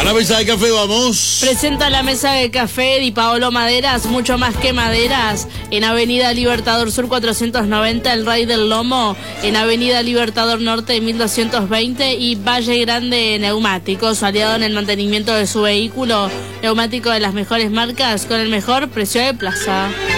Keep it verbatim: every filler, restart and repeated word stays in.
la mesa de café vamos. Presenta la mesa de café Di Paolo Maderas, mucho más que maderas, en Avenida Libertador Sur cuatrocientos noventa, El Rey del Lomo, en Avenida Libertador Norte mil doscientos veinte y Valle Grande Neumáticos, aliado en el mantenimiento de su vehículo, neumático de las mejores marcas con el mejor precio de plaza.